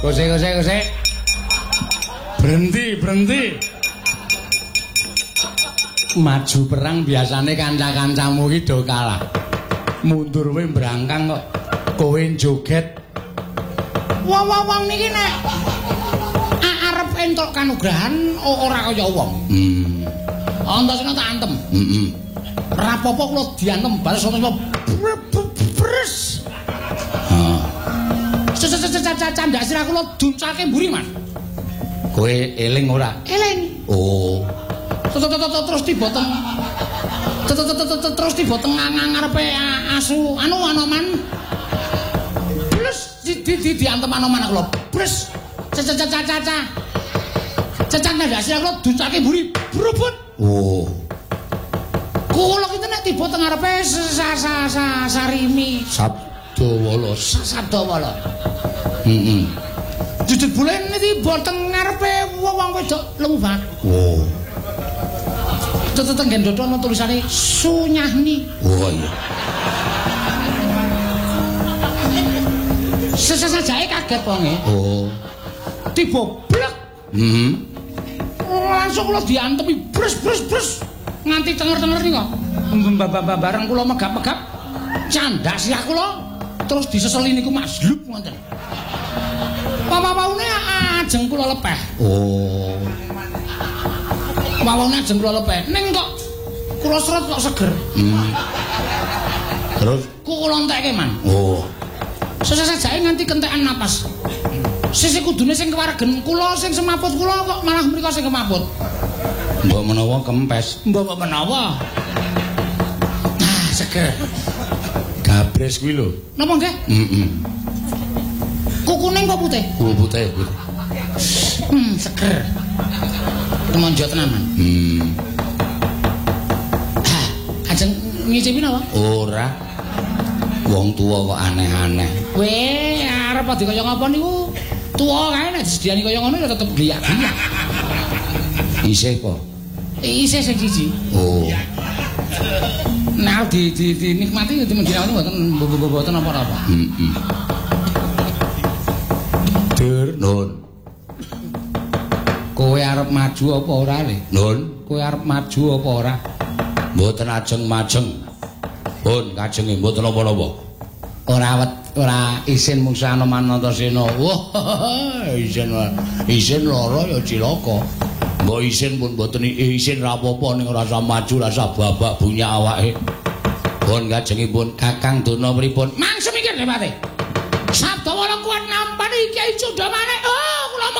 Gosek. Berhenti. Maju perang biasane kanca-kancamu iki do kalah. Mundur kowe brangkang kok kowe joget. Wong niki nek arep entuk kanugrahan ora kaya wong. Antasena tak antem. Rapopo kula diantem bales ana bres. Candak sira kula duncake mburi, Mas. Kowe eling ora? Eling. Oh. Terus diboteng. Terus diboteng ngarepe asu Anoman. Plus diantem Anoman kula. Bres. Candak sira kula duncake mburi. Brubut. Oh. Kula kita nek tiba teng ngarepe Sarimi Sadawala. Jujut bulan niki boten ngarepe wong wedok lemu banget. Oh. Teteng dodo ana tulisane Sunyahni. Oh iya. Sesajae kaget wonge. Oh. Tiba blek. Langsung kula diantemi bres. Nganti tenger-tenger nika. Bareng kula megap-megap candak sirah kula terus diseseli niku maslub ngoten. Papaune ajeng kula lepeh. Oh. Papaune ajeng kula lepeh. Ning kok kula seret kok seger. Terus kula entekke man. Oh. Sesajake nganti kentekan napas. Sisi kudune sing kewaregen kula sing semaput kula kok malah mriko sing kemaput. Mbok menawa kempes. Mbok menawa. Nah, seger. Gabres kuwi lho. Napa nggih? Kukuning kok putih? Putih. Seger. Temonjo tenan. Ajeng ngicipi napa? Ora. Wong tuwa kok aneh-aneh. Weh, arep dikaya ngapa niku? Tuwa kae nek disediani kaya ngono ya tetep gliyak-gliyak. Isih apa? Isih sing siji. Oh. Nah, dinikmati dimendinake mboten apa-apa. Dur, Nun. Kowe arep maju apa ora, Le? Nun, kowe arep maju apa ora? Mboten ajeng-majeng. Pun kajenge mboten apa-apa. Ora isin Musa Anoman Antasena. Wah, isin lara ya cilaka. Mbok isin pun mboten isin ra apa-apa ning ora usah maju, ora usah babak bunyak awake. Pun kajengipun Kakang Duna pripun? Mang semikir Depate. Sabda wala kuat nampani Kyai Cundamane.